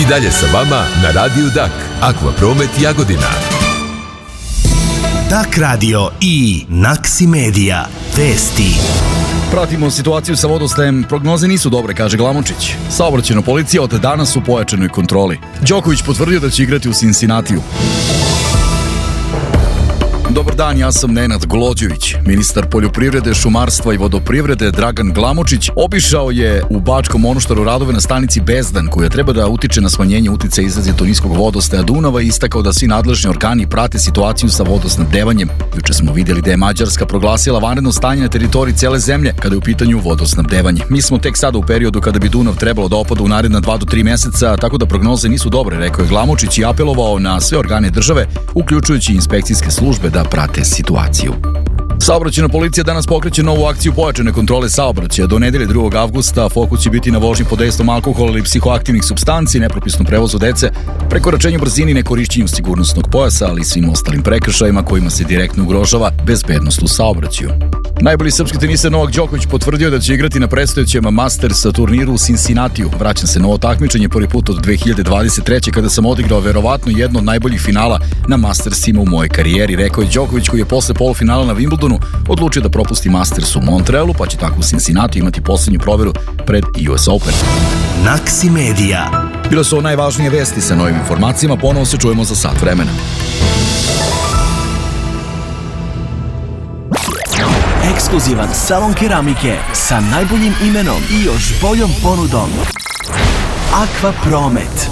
I dalje sa vama na Radiju Dak, Akvapromet Jagodina. Dak radio i Naksi Medija. Vesti. Pratimo situaciju sa vodostajem. Prognoze nisu dobre, kaže Glamočić. Saobraćajna policija od danas u pojačanoj kontroli. Đoković potvrdio da će igrati u Cincinnatiju. Dobar dan, ja sam Nenad Golođević. Ministar poljoprivrede, šumarstva i vodoprivrede Dragan Glamočić obišao je u Bačkom Monoštoru radove na stanici Bezdan, koja treba da utiče na smanjenje uticaja izrazito niskog vodostaja Dunava i istakao da svi nadležni organi prate situaciju sa vodosnabdevanjem. Juče smo vidjeli da je Mađarska proglasila vanredno stanje na teritoriji cele zemlje kada je u pitanju vodosnabdevanje. Mi smo tek sada u periodu kada bi Dunav trebalo da opada u naredna 2 do 3 meseca, tako da prognoze nisu dobre, rekao je Glamočić i apelovao na sve organe države, uključujući inspekcijske službe, da prate situaciju. Saobraćajna policija danas pokreće novu akciju pojačane kontrole saobraćaja. Do nedelje 2. avgusta fokus će biti na vožnji pod dejstvom alkohola ili psihoaktivnih supstanci, nepropisnom prevozu dece, prekoračenju brzine i nekorišćenju sigurnosnog pojasa, ali i svim ostalim prekršajima kojima se direktno ugrožava bezbednost u saobraćaju. Najbolji srpski teniser Novak Đoković potvrdio da će igrati na predstojećem Masters turniru u Cincinnatiju. Vraćam se na ovo takmičenje prvi put od 2023. kada sam odigrao verovatno jedno od najboljih finala na Mastersima u mojoj karijeri, rekao je Đoković, koji je posle polufinala na Wimbledonu odlučio da propusti Masters u Montrealu, pa će tako u Cincinnatiju imati poslednju proveru pred US Open. Naksi Medija. Bile su ovo najvažnije vesti. Sa novim informacijama ponovo se čujemo za sat vremena. Ekskluzivan salon keramike sa najboljim imenom i još boljom ponudom. Akvapromet.